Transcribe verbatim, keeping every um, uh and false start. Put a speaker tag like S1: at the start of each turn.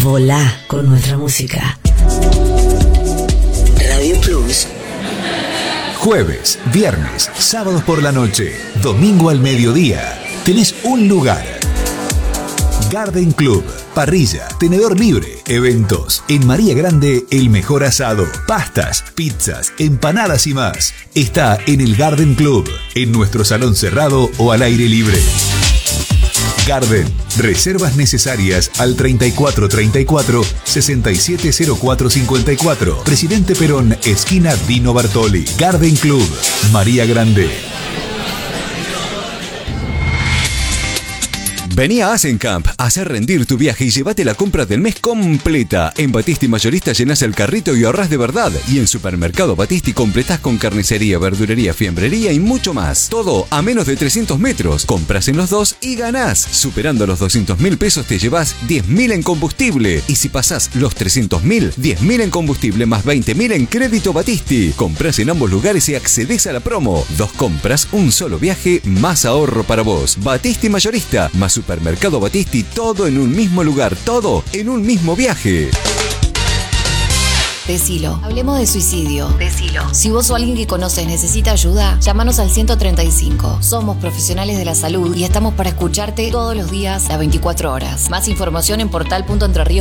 S1: Volá con nuestra música. Radio Plus.
S2: Jueves, viernes, sábados por la noche, domingo al mediodía. Tenés un lugar. Garden Club, parrilla, tenedor libre, eventos. En María Grande, el mejor asado, pastas, pizzas, empanadas y más. Está en el Garden Club, en nuestro salón cerrado o al aire libre. Garden, reservas necesarias al treinta y cuatro treinta y cuatro, sesenta y siete cero cuatro cincuenta y cuatro. Presidente Perón, esquina Dino Bartoli. Garden Club, María Grande.
S3: Vení a Asencamp a hacer rendir tu viaje y llévate la compra del mes completa. En Battisti Mayorista llenás el carrito y ahorrás de verdad. Y en Supermercado Battisti completás con carnicería, verdulería, fiambrería y mucho más. Todo a menos de trescientos metros. Compras en los dos y ganás. Superando los doscientos mil pesos te llevas diez mil en combustible. Y si pasás los trescientos mil, diez mil en combustible más veinte mil en crédito Battisti. Comprás en ambos lugares y accedés a la promo. Dos compras, un solo viaje, más ahorro para vos. Battisti Mayorista, más Supermercado Battisti, todo en un mismo lugar, todo en un mismo viaje.
S4: Decilo. Hablemos de suicidio. Decilo. Si vos o alguien que conoces necesita ayuda, llámanos al ciento treinta y cinco. Somos profesionales de la salud y estamos para escucharte todos los días, las veinticuatro horas. Más información en portal punto entrerríos.